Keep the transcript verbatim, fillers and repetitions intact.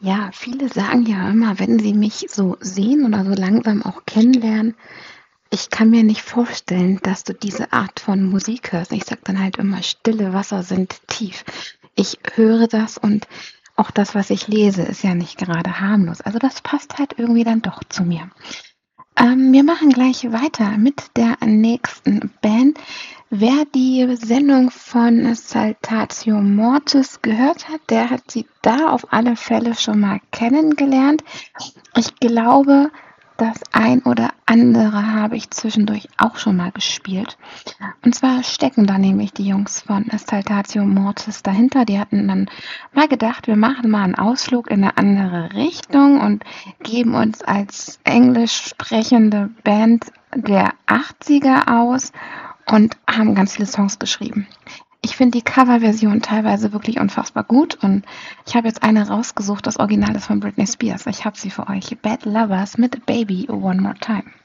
Ja, viele sagen ja immer, wenn sie mich so sehen oder so langsam auch kennenlernen: „Ich kann mir nicht vorstellen, dass du diese Art von Musik hörst.“ Ich sage dann halt immer: „Stille Wasser sind tief.“ Ich höre das und auch das, was ich lese, ist ja nicht gerade harmlos. Also, das passt halt irgendwie dann doch zu mir. Ähm, wir machen gleich weiter mit der nächsten Band. Wer die Sendung von Saltatio Mortis gehört hat, der hat sie da auf alle Fälle schon mal kennengelernt. Ich glaube, das ein oder andere habe ich zwischendurch auch schon mal gespielt. Und zwar stecken da nämlich die Jungs von Saltatio Mortis dahinter. Die hatten dann mal gedacht, wir machen mal einen Ausflug in eine andere Richtung und geben uns als englisch sprechende Band der achtziger aus und haben ganz viele Songs geschrieben. Ich finde die Coverversion teilweise wirklich unfassbar gut und ich habe jetzt eine rausgesucht, das Original ist von Britney Spears. Ich habe sie für euch. Bad Lovers mit Baby One More Time.